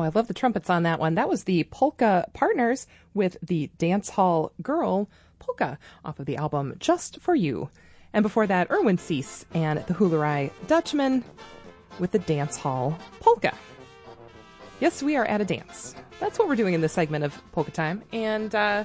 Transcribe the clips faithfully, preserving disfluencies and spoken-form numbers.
I love the trumpets on that one. That was the Polka Partners with the Dance Hall Girl Polka off of the album Just For You. And before that, Erwin Cease and the Hularai Dutchman with the Dance Hall Polka. Yes, we are at a dance. That's what we're doing in this segment of Polka Time. And uh,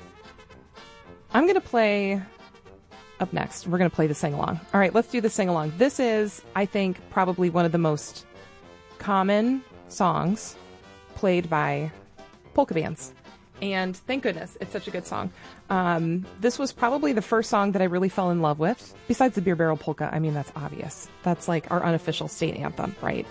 I'm going to play... Up next, we're going to play the sing-along. All right, let's do the sing-along. This is, I think, probably one of the most common songs played by polka bands. And thank goodness, it's such a good song. Um, this was probably the first song that I really fell in love with. Besides the Beer Barrel Polka, I mean, that's obvious. That's like our unofficial state anthem, right?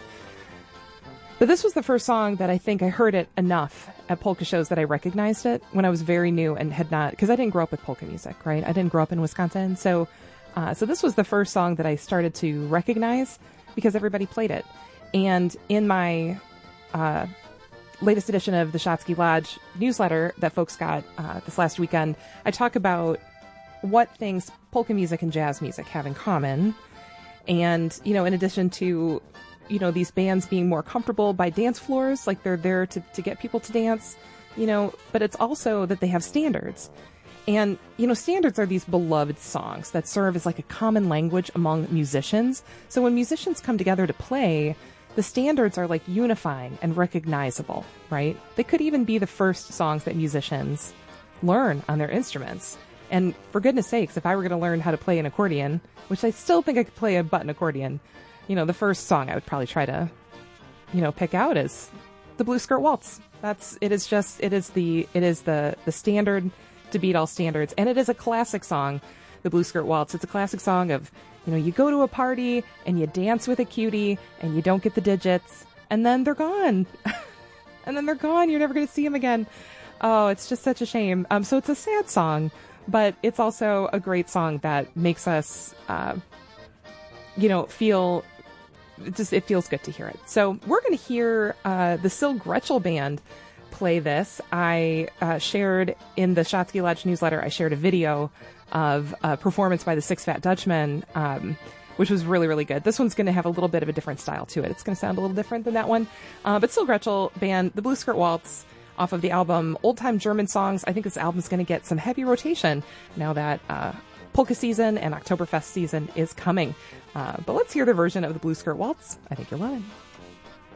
But this was the first song that I think I heard it enough at polka shows that I recognized it when I was very new and had not, because I didn't grow up with polka music, right? I didn't grow up in Wisconsin. So, uh, so this was the first song that I started to recognize because everybody played it. And in my uh, latest edition of the Shotsky Lodge newsletter that folks got uh, this last weekend, I talk about what things polka music and jazz music have in common. And, you know, in addition to, you know, these bands being more comfortable by dance floors, like they're there to, to get people to dance, you know, but it's also that they have standards. And, you know, standards are these beloved songs that serve as like a common language among musicians. So when musicians come together to play, the standards are like unifying and recognizable, right? They could even be the first songs that musicians learn on their instruments. And for goodness sakes, if I were going to learn how to play an accordion, which I still think I could play a button accordion, you know, the first song I would probably try to, you know, pick out is the Blue Skirt Waltz. That's, it is just, it is the, it is the, the standard to beat all standards. And it is a classic song, the Blue Skirt Waltz. It's a classic song of, you know, you go to a party and you dance with a cutie and you don't get the digits and then they're gone. And then they're gone. You're never going to see them again. Oh, it's just such a shame. Um, so it's a sad song, but it's also a great song that makes us, uh, you know, feel, it just, it feels good to hear it. So we're going to hear uh, the Sil Gretschel Band play this. I uh, shared in the Shotsky Lodge newsletter, I shared a video of a performance by the Six Fat Dutchmen, um, which was really, really good. This one's going to have a little bit of a different style to it. It's going to sound a little different than that one. Uh, but Sil Gretschel Band, the Blue Skirt Waltz, off of the album Old Time German Songs. I think this album's going to get some heavy rotation now that uh, polka season and Oktoberfest season is coming. Uh, but let's hear the version of the Blue Skirt Waltz. I think you'll love it.